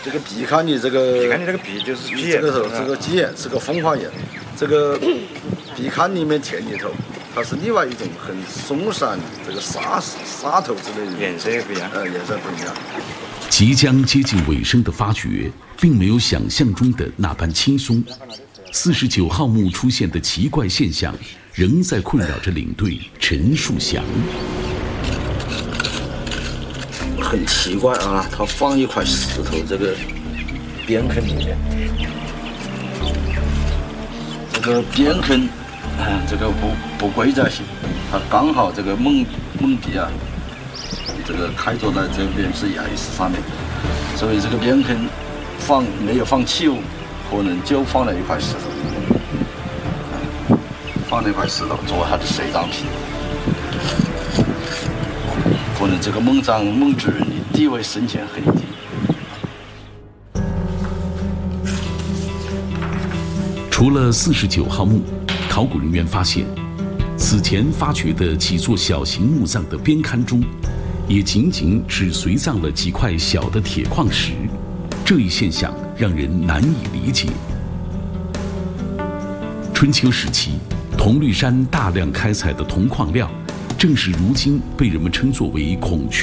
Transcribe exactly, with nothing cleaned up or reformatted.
这个壁龛的这个， 壁龛的这个壁就是基这个是这个基岩，是个风化岩。这个壁龛里面填里头，它是另外一种很松散，这个沙沙头之类的， 颜色不一样。 呃，颜色不一样。 即将接近尾声的发掘，并没有想象中的那般轻松。四十九号墓出现的奇怪现象，仍在困扰着领队陈树祥。 很奇怪啊，他放一块石头这个边坑里面，这个边坑，嗯，这个不不规则性，它刚好这个墓墓壁啊，这个开凿在这边是崖石上面，所以这个边坑放没有放器物，可能就放了一块石头，嗯、放了一块石头做它的随葬品。可能这个墓葬墓主人的地位生前很低。 除了四十九号墓，考古人员发现，此前发掘的几座小型墓葬的边龛中，也仅仅只随葬了几块小的铁矿石。这一现象让人难以理解。春秋时期，铜绿山大量开采的铜矿料，正是如今被人们称作为孔雀